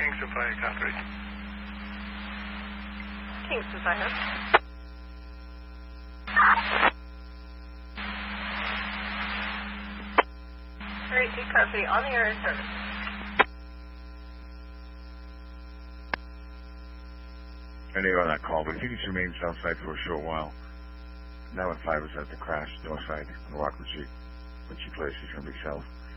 Kingston Fire, copy. Kingston Fire. Area 2, copy. On the air in service. I knew on that call, but if you could remain south side for a short while. 915 is at the crash, north side, on Rockland Street. When she plays, she's going to be south.